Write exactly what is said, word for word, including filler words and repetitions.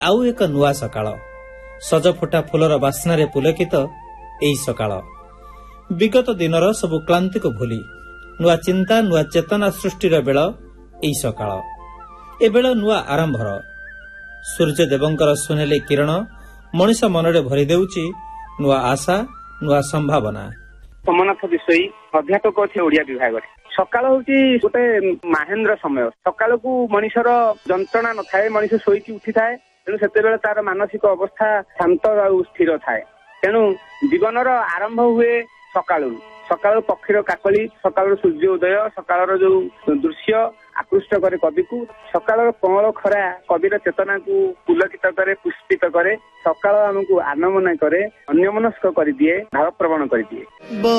आउ एक नुआ सकाळ सजफुटा फुलर बास्नारे पुलकित एई सकाळ विगत दिनर सबु क्लांति को भूली नुआ चिंता नुआ चेतना सृष्टिर बेल एई सकाळ ए बेल नुआ आरंभर सूर्यदेवंकर सुनेली किरण मनुष्य मनरे भरी देउची नुआ आशा नुआ संभावना। सोमनाथ विषयी अध्यापक अच्छे ओडिया विभाग सकाळ होची गोटे महेन्द्र समय सकाळ को मनुष्यर जंत्रणा न थाए मनुष्य शोईकी उठी थाए तेणु सेतेबेले तार मानसिक अवस्था शांत और स्थिर थाए तेणु जीवनर आरंभ हुए सकाळु सकाळ पक्षीर काकली सकाळ सूर्योदय सकाळ जो दृश्य आकृष्ट करे कवि को सकाळ कमल खरा कविर चेतना को पुलकित करे पुष्पित करे सकाळ हमको आनमना करे अन्यमनस्क कर दिए भाव प्रवण कर दिए।